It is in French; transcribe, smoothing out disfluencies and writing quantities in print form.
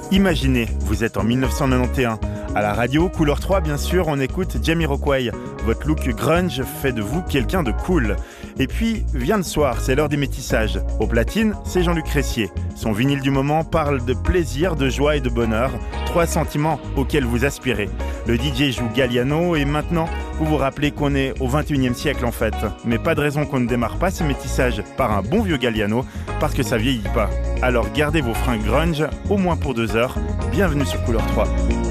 Imaginez, vous êtes en 1991. À la radio, Couleur 3, bien sûr, on écoute Jamiroquai. Votre look grunge fait de vous quelqu'un de cool. Et puis, vient le soir, c'est l'heure des métissages. Au platine, c'est Jean-Luc Ressier. Son vinyle du moment parle de plaisir, de joie et de bonheur. 3 sentiments auxquels vous aspirez. Le DJ joue Galliano et maintenant, vous vous rappelez qu'on est au 21e siècle en fait. Mais pas de raison qu'on ne démarre pas ces métissages par un bon vieux Galliano, parce que ça vieillit pas. Alors gardez vos fringues grunge, au moins pour 2 heures. Bienvenue sur Couleur 3.